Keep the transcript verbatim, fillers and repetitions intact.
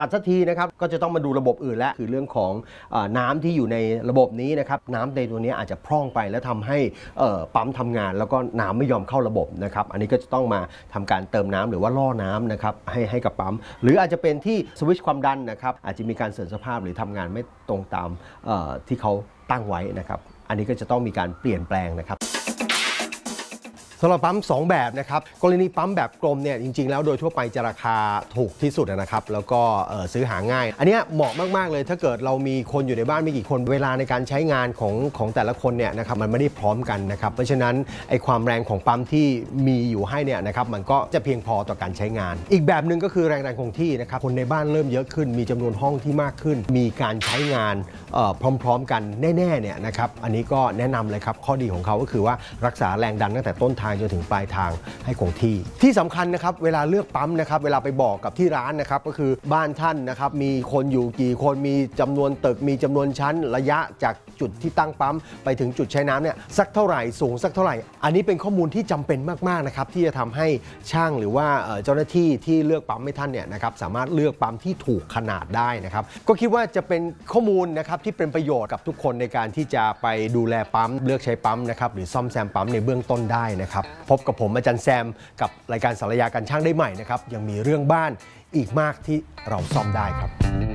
อัดสักทีนะครับก็จะต้องมาดูระบบอื่นแล้วคือเรื่องของน้ำที่อยู่ในระบบนี้นะครับน้ำในตัวนี้อาจจะพร่องไปแล้วทำให้ปั๊มทำงานแล้วก็น้ำไม่ยอมเข้าระบบนะครับอันนี้ก็จะต้องมาทำการเติมน้ำหรือว่าล่อน้ำนะครับให้ให้กับปั๊มหรืออาจจะเป็นที่สวิตช์ความดันนะครับอาจจะมีการเสื่อมสภาพหรือทำงานไม่ตรงตามที่เขาตั้งไว้นะครับอันนี้ก็จะต้องมีการเปลี่ยนแปลงนะครับสำหรับปั๊มสองแบบนะครับกรณีปั๊มแบบกลมเนี่ยจริงๆแล้วโดยทั่วไปจะราคาถูกที่สุดนะครับแล้วก็ซื้อหาง่ายอันนี้เหมาะมากๆเลยถ้าเกิดเรามีคนอยู่ในบ้านไม่กี่คนเวลาในการใช้งานของของแต่ละคนเนี่ยนะครับมันไม่ได้พร้อมกันนะครับเพราะฉะนั้นไอ้ความแรงของปั๊มที่มีอยู่ให้เนี่ยนะครับมันก็จะเพียงพอต่อการใช้งานอีกแบบหนึ่งก็คือแรงดันคงที่นะครับคนในบ้านเริ่มเยอะขึ้นมีจำนวนห้องที่มากขึ้นมีการใช้งานพร้อมๆกันแน่ๆเนี่ยนะครับอันนี้ก็แนะนำเลยครับข้อดีของเขาก็คือว่ารักษาแรงดันตั้งแต่ต้นทางจนถึงปลายทางให้คงที่ที่สำคัญนะครับเวลาเลือกปั๊มนะครับเวลาไปบอกกับที่ร้านนะครับก็คือบ้านท่านนะครับมีคนอยู่กี่คนมีจำนวนตึกมีจำนวนชั้นระยะจากจุดที่ตั้งปั๊มไปถึงจุดใช้น้ำเนี่ยสักเท่าไหร่สูงสักเท่าไหร่อันนี้เป็นข้อมูลที่จำเป็นมากๆนะครับที่จะทำให้ช่างหรือว่าเจ้าหน้าที่ที่เลือกปั๊มให้ท่านเนี่ยนะครับสามารถเลือกปั๊มที่ถูกขนาดได้นะครับก็คิดว่าจะเป็นข้อมูลนะครับที่เป็นประโยชน์กับทุกคนในการที่จะไปดูแลปั๊มเลือกใช้ปั๊มนะครับหรือซ่อมแซมปั๊มในเบื้องต้นได้นะครับพบกับผมอาจารย์แซมกับรายการสารยาการช่างได้ใหม่นะครับยังมีเรื่องบ้านอีกมากที่เราซ่อมได้ครับ